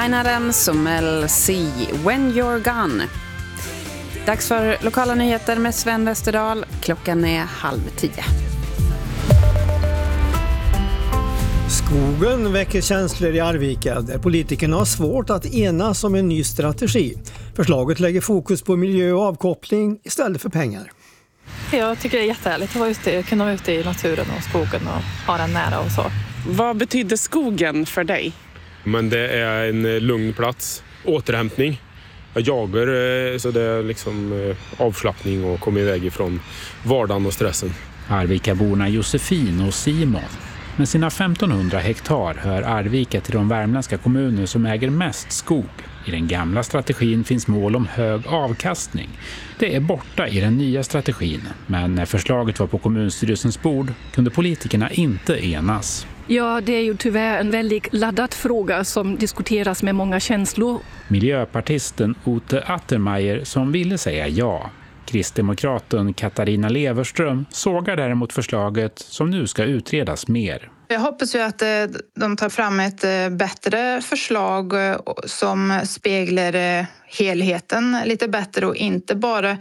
Einaren Sommel See When You're Gone. Dags för lokala nyheter med Sven Westerdahl. Klockan är 9:30. Skogen väcker känslor i Arvika där politikerna har svårt att enas om en ny strategi. Förslaget lägger fokus på miljö och avkoppling istället för pengar. Jag tycker det är jättehärligt att kunna vara ute i naturen och skogen och ha den nära och så. Vad betyder skogen för dig? Men det är en lugn plats, återhämtning. Jag jagar så det är liksom avslappning och komma iväg ifrån vardagen och stressen. Arvikaborna Josefin och Simon. Med sina 1500 hektar hör Arvika till de värmländska kommuner som äger mest skog. I den gamla strategin finns mål om hög avkastning. Det är borta i den nya strategin, men när förslaget var på kommunstyrelsens bord kunde politikerna inte enas. Ja, det är ju tyvärr en väldigt laddad fråga som diskuteras med många känslor. Miljöpartisten Ute Attermeier som ville säga ja. Kristdemokraten Katarina Leverström sågar däremot förslaget som nu ska utredas mer. Jag hoppas ju att de tar fram ett bättre förslag som speglar helheten lite bättre och inte bara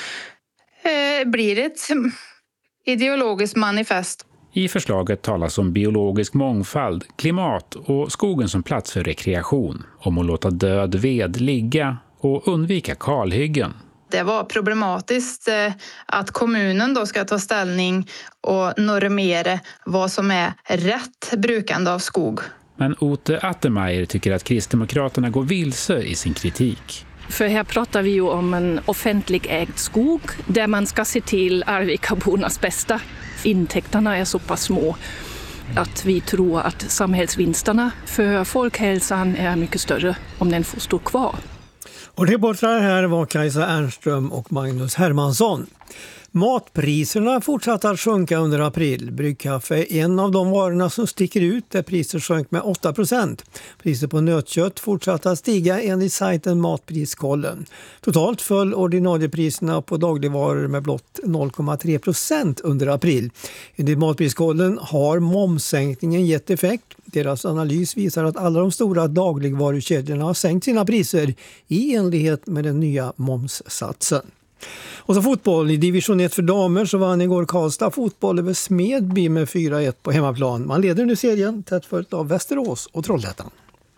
blir ett ideologiskt manifest. I förslaget talas om biologisk mångfald, klimat och skogen som plats för rekreation, om att låta död ved ligga och undvika kalhyggen. Det var problematiskt att kommunen då ska ta ställning och normera vad som är rätt brukande av skog. Men Ute Attermeier tycker att Kristdemokraterna går vilse i sin kritik. För här pratar vi ju om en offentlig ägd skog där man ska se till Arvikabornas bästa. Intäkterna är så pass små att vi tror att samhällsvinsterna för folkhälsan är mycket större om den får stå kvar. Och reportrar här var Kajsa Ernström och Magnus Hermansson. Matpriserna fortsatte att sjunka under april. Bryggkaffe är en av de varorna som sticker ut där priser sjönk med 8%. Priset på nötkött fortsatte att stiga enligt sajten Matpriskollen. Totalt föll ordinariepriserna på dagligvaror med blott 0,3% under april. Enligt Matpriskollen har momssänkningen gett effekt. Deras analys visar att alla de stora dagligvarukedjorna har sänkt sina priser i enlighet med den nya momssatsen. Och så fotboll i division 1 för damer så vann igår Karlstad fotboll över Smedby med 4-1 på hemmaplan. Man leder nu serien tätt följt av Västerås och Trollhättan.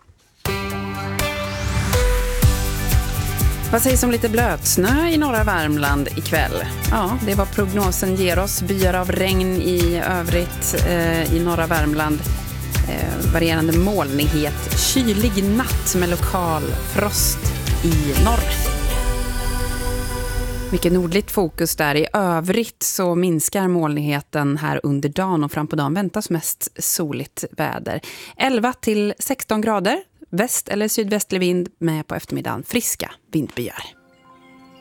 Vad sägs om lite blötsnö i norra Värmland ikväll? Ja, det är vad prognosen ger oss. Byar av regn i övrigt i norra Värmland. Varierande molnighet. Kylig natt med lokal frost i norr. Mycket nordligt fokus där. I övrigt så minskar molnigheten här under dagen och fram på dagen väntas mest soligt väder. 11 till 16 grader, väst- eller sydvästlig vind med på eftermiddagen friska vindbyar.